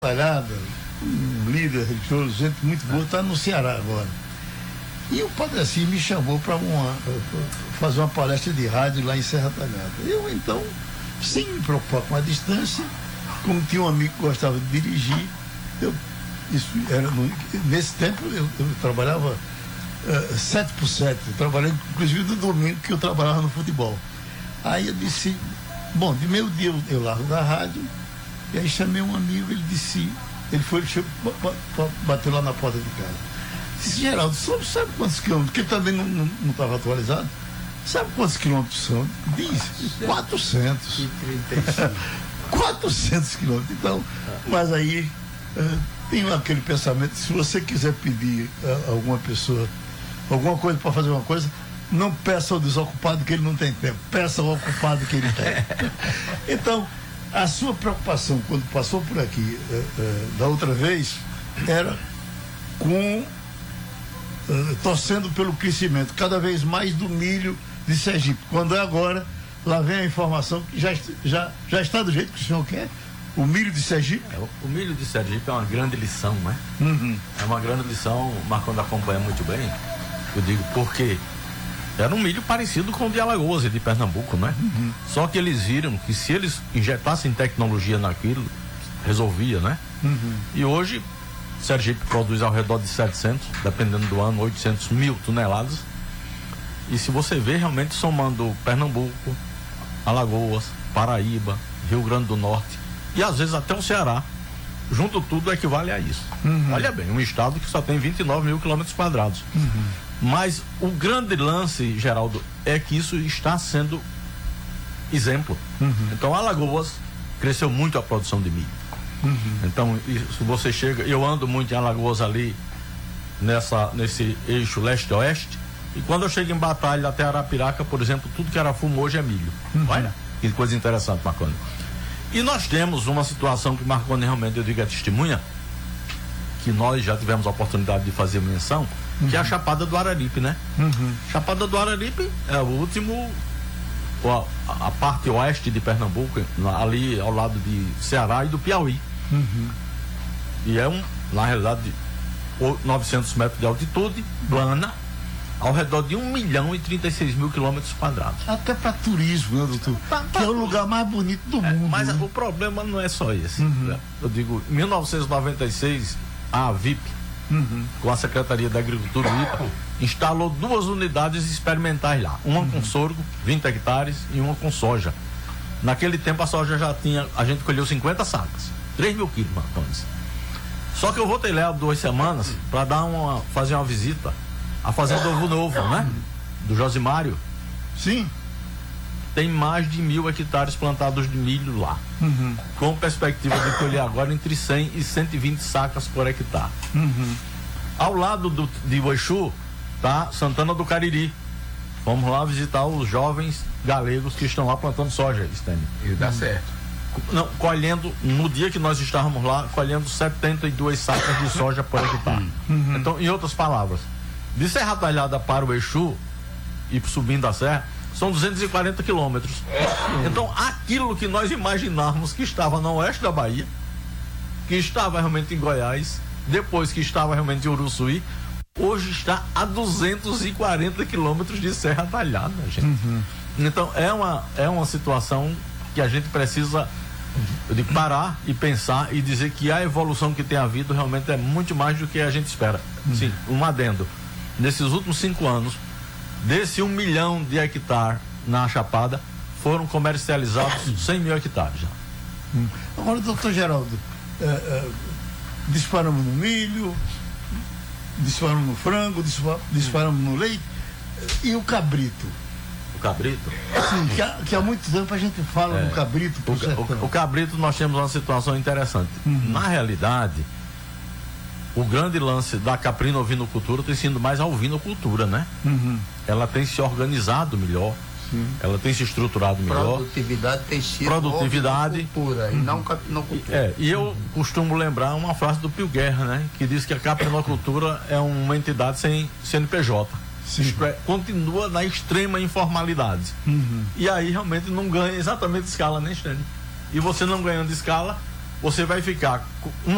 trabalhada, um líder religioso, gente muito boa, está no Ceará agora. E o Padre Assis me chamou para fazer uma palestra de rádio lá em Serra Talhada. Eu, então, sem me preocupar com a distância, como tinha um amigo que gostava de dirigir, nesse tempo eu trabalhava 7x7, eu trabalhei inclusive no domingo, que eu trabalhava no futebol. Aí eu disse, bom, de meio dia eu largo da rádio, e aí chamei um amigo, ele bateu lá na porta de casa. Disse, Geraldo, sabe quantos quilômetros? Porque também não estava atualizado. Sabe quantos quilômetros são? Diz, 400. 400 quilômetros. Então, mas aí tem aquele pensamento, se você quiser pedir a alguma pessoa alguma coisa para fazer uma coisa, não peça ao desocupado que ele não tem tempo, peça ao ocupado que ele tem. Então, a sua preocupação quando passou por aqui da outra vez era torcendo pelo crescimento cada vez mais do milho de Sergipe. Quando é agora, lá vem a informação que já está do jeito que o senhor quer. O milho de Sergipe? O milho de Sergipe é uma grande lição, né? Uhum. É uma grande lição, o Marcondes acompanha muito bem. Eu digo porque era um milho parecido com o de Alagoas e de Pernambuco, né? Uhum. Só que eles viram que se eles injetassem tecnologia naquilo, resolvia, né? Uhum. E hoje, Sergipe produz ao redor de 700, dependendo do ano, 800 mil toneladas. E se você vê realmente somando Pernambuco, Alagoas, Paraíba, Rio Grande do Norte e às vezes até o Ceará, junto tudo equivale a isso. Uhum. Olha bem, um estado que só tem 29 mil quilômetros quadrados. Uhum. Mas o grande lance, Geraldo, é que isso está sendo exemplo. Uhum. Então, Alagoas cresceu muito a produção de milho. Uhum. Então, se você chega, eu ando muito em Alagoas ali, nesse eixo leste-oeste, e quando eu chego em Batalha até Arapiraca, por exemplo, tudo que era fumo hoje é milho. Uhum. Olha, que coisa interessante, Marcondes. E nós temos uma situação que Marcondes realmente, eu digo, é testemunha, que nós já tivemos a oportunidade de fazer menção, que é a Chapada do Araripe, né? Uhum. Chapada do Araripe é o último, a parte oeste de Pernambuco, ali ao lado de Ceará e do Piauí. Uhum. E é na realidade, 900 metros de altitude, plana, ao redor de 1.036.000 quilômetros quadrados. Até para turismo, né, doutor? Que é o lugar mais bonito do mundo. Mas né? o problema não é só esse. Uhum. Né? Eu digo, em 1996, a AVIP, com a Secretaria da Agricultura IPA, instalou 2 unidades experimentais lá. Uma com sorgo, 20 hectares, e uma com soja. Naquele tempo a soja a gente colheu 50 sacas, 3 mil quilos, Marcondes. Só que eu voltei lá 2 semanas para fazer uma visita à Fazenda Ovo Novo, né? Do Josimário. Sim. Tem mais de 1.000 hectares plantados de milho lá. Uhum. Com perspectiva de colher agora entre 100 e 120 sacas por hectare. Uhum. Ao lado de Uexu tá Santana do Cariri. Vamos lá visitar os jovens galegos que estão lá plantando soja, Stênio. E dá certo. Não, colhendo, no dia que nós estávamos lá, colhendo 72 sacas de soja por hectare. Uhum. Então, em outras palavras, de Serra Talhada para o Exu e subindo a serra, são 240 quilômetros. Então, aquilo que nós imaginávamos que estava no oeste da Bahia, que estava realmente em Goiás, depois que estava realmente em Uruçuí, hoje está a 240 quilômetros de Serra Talhada, gente. Uhum. Então, é uma situação que a gente precisa de parar e pensar e dizer que a evolução que tem havido realmente é muito mais do que a gente espera. Sim, um adendo. Nesses últimos 5 anos, desse 1 milhão de hectares na Chapada, foram comercializados 100 mil hectares já. Agora, doutor Geraldo, disparamos no milho, disparamos no frango, disparamos no leite, e o cabrito? O cabrito? Sim, que há muito tempo a gente fala do cabrito. O cabrito, nós temos uma situação interessante. Na realidade, o grande lance da caprina ovinocultura tem sido mais a ovinocultura, né? Uhum. Ela tem se organizado melhor. Sim. Ela tem se estruturado melhor. Produtividade tem sido ovinocultura e não caprinocultura. E eu costumo lembrar uma frase do Pio Guerra, né? Que diz que a caprinocultura é uma entidade sem CNPJ. Isto é, continua na extrema informalidade. Uhum. E aí realmente não ganha exatamente escala, né, Stênio? E você não ganhando escala, você vai ficar com